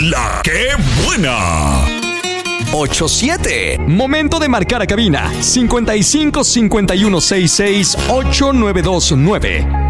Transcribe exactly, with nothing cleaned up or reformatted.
La que buena. ocho siete. Momento de marcar a cabina. cincuenta y cinco cincuenta y uno sesenta y seis ocho nueve dos nueve.